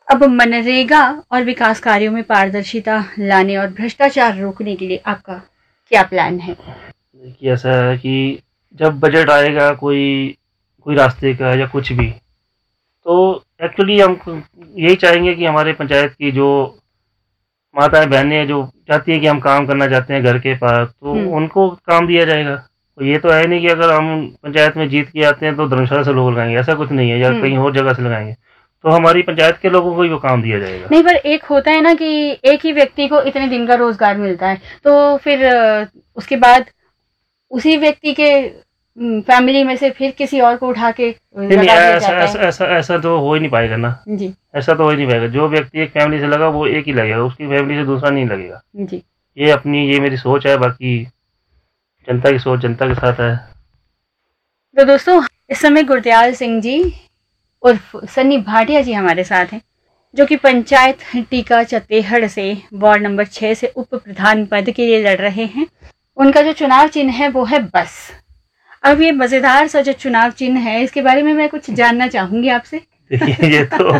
अब मनरेगा और विकास कार्यों में पारदर्शिता लाने और भ्रष्टाचार रोकने के लिए आपका क्या प्लान है? देखिए, ऐसा है कि जब बजट आएगा कोई कोई रास्ते का या कुछ भी, तो एक्चुअली हम यही चाहेंगे कि हमारे पंचायत की जो माताएं बहनें जो चाहती हैं कि हम काम करना चाहते हैं घर के पास, तो उनको काम दिया जाएगा। तो ये तो है नहीं कि अगर हम पंचायत में जीत के आते हैं तो धर्मशाला से लोग लगाएंगे, ऐसा कुछ नहीं है, या कहीं और जगह से लगाएंगे। तो हमारी पंचायत के लोगों को ही वो काम दिया जाएगा। नहीं, पर एक होता है ना कि एक ही व्यक्ति को इतने दिन का रोजगार मिलता है, तो फिर उसके बाद उसी व्यक्ति के फैमिली में से फिर किसी और को उठा के नहीं, लगा दिया ऐसा जाता ऐसा है। ऐसा ऐसा तो हो ही नहीं पाएगा ना जी ऐसा तो हो ही नहीं पाएगा। जो व्यक्ति एक फैमिली से लगा वो एक ही लगेगा, उसकी फैमिली से दूसरा नहीं लगेगा। जी। ये मेरी सोच है, बाकी जनता की सोच जनता के साथ है। तो दोस्तों, इस समय गुरदयाल सिंह जी उर्फ सन्नी भाटिया जी हमारे साथ हैं, जो कि पंचायत टीका चतेहड़ से वार्ड नंबर 6 से उप प्रधान पद के लिए लड़ रहे हैं। उनका जो चुनाव चिन्ह है वो है बस। अब ये मजेदार सा जो चुनाव चिन्ह है, इसके बारे में मैं कुछ जानना चाहूंगी आपसे। देखिए, ये तो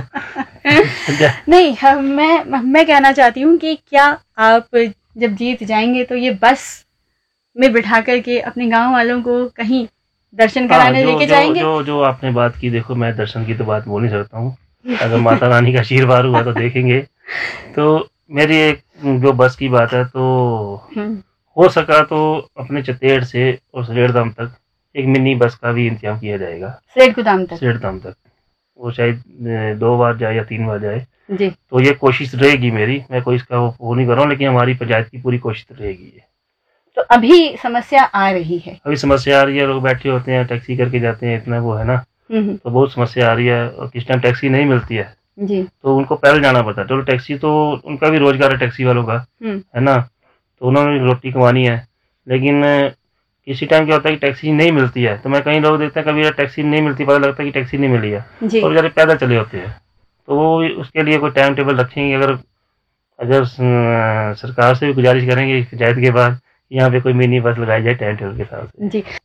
नहीं, मैं कहना चाहती हूँ कि क्या आप जब जीत जाएंगे तो ये बस में बिठा करके अपने गांव वालों को कहीं दर्शन कराने लेके जाएंगे? जो आपने बात की, देखो मैं दर्शन की तो बात बोल नहीं सकता हूँ, अगर माता रानी का आशीर्वाद हुआ तो देखेंगे। तो मेरी एक जो बस की बात है, तो हो सका तो अपने चतेड़ से और सरेड़ धाम तक एक मिनी बस का भी इंतजाम किया जाएगा। सेठ धाम तक वो शायद 2 बार जाए या 3 बार जाए जी। तो ये कोशिश रहेगी मेरी, मैं कोई इसका वो नहीं कर रहा हूँ, लेकिन हमारी पंचायत की पूरी कोशिश रहेगी ये। तो अभी समस्या आ रही है? अभी समस्या आ रही है, लोग बैठे होते हैं, टैक्सी करके जाते हैं, इतना वो है ना, तो बहुत समस्या आ रही है। और किस टाइम टैक्सी नहीं मिलती है जी, तो उनको पैदल जाना पड़ता है। चलो टैक्सी तो उनका भी रोजगार है, टैक्सी वालों का है ना, तो उन्होंने रोटी कमानी है। लेकिन किसी टाइम क्या होता है कि टैक्सी नहीं मिलती है, तो मैं कई लोग देखते हैं कभी टैक्सी नहीं मिलती, पता लगता है कि टैक्सी नहीं मिली है, और बेचारे पैदल चले होते हैं। तो वो उसके लिए कोई टाइम टेबल रखेंगे, अगर सरकार से भी गुजारिश करेंगे पंचायत के बाद, यहाँ पे कोई मिनी बस लगाई जाए टाइम टेबल के हिसाब से। जी।